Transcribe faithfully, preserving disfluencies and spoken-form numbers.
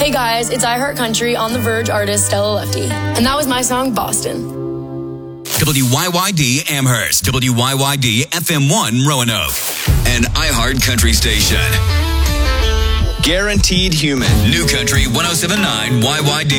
Hey guys, it's iHeart Country on the Verge artist Stella Lefty. And that was my song, Boston. W Y Y D Amherst, W Y Y D F M one Roanoke, an iHeart Country station. Guaranteed Human. New Country one oh seven point nine Y Y D.